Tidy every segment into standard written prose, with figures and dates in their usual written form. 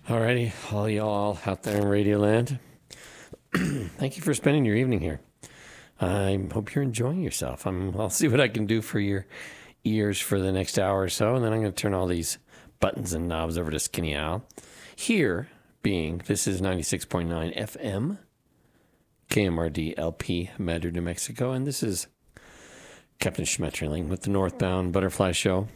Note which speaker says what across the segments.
Speaker 1: Alrighty, all y'all out there in Radio Land, thank you for spending your evening here. I hope you're enjoying yourself. I'll see what I can do for your ears for the next hour or so, and then I'm going to turn all these buttons and knobs over to Skinny Al. Here being, this is 96.9 FM, KMRD LP, Madrid, New Mexico, and this is Captain Schmetterling with the Northbound Butterfly Show.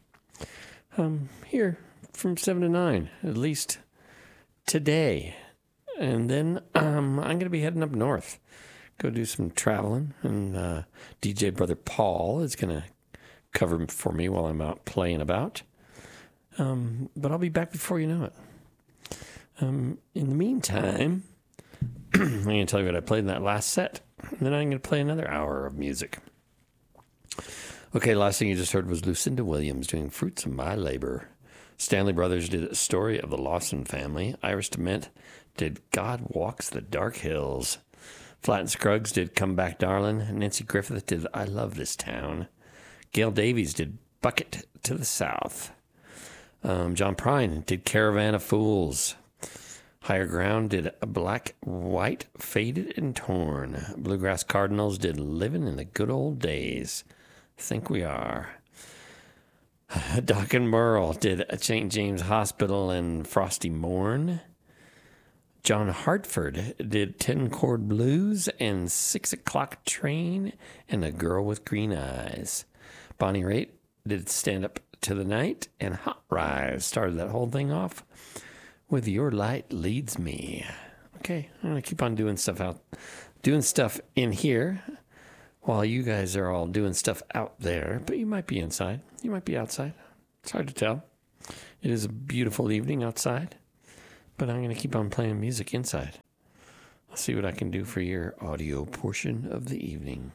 Speaker 1: Here from 7 to 9, at least today. And then I'm going to be heading up north, go do some traveling, and DJ Brother Paul is going to cover for me while I'm out playing about. But I'll be back before you know it. In the meantime, I'm going to tell you what I played in that last set, and then I'm going to play another hour of music. Okay, last thing you just heard was Lucinda Williams doing Fruits of My Labor. Stanley Brothers did A Story of the Lawson Family. Iris DeMent did God Walks the Dark Hills. Flat and Scruggs did Come Back Darlin'. Nancy Griffith did I Love This Town. Gail Davies did Bucket to the South. John Prine did Caravan of Fools. Higher Ground did Black, White, Faded, and Torn. Bluegrass Cardinals did Living in the Good Old Days. Think We Are. Doc and Merle did St. James Hospital and Frosty Morn. John Hartford did 10 Chord Blues and 6 O'Clock Train and A Girl with Green Eyes. Bonnie Raitt did Stand Up to the Night, and Hot Rise started that whole thing off with Your Light Leads Me. Okay, I'm going to keep on doing stuff in here while you guys are all doing stuff out there, but you might be inside. You might be outside. It's hard to tell. It is a beautiful evening outside, but I'm going to keep on playing music inside. I'll see what I can do for your audio portion of the evening.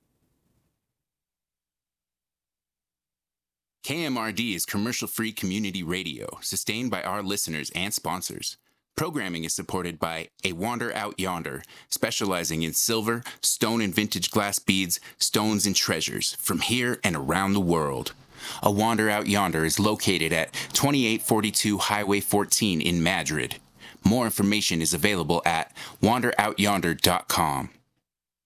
Speaker 2: KMRD is commercial-free community radio, sustained by our listeners and sponsors. Programming is supported by A Wander Out Yonder, specializing in silver, stone and vintage glass beads, stones and treasures from here and around the world. A Wander Out Yonder is located at 2842 Highway 14 in Madrid. More information is available at wanderoutyonder.com.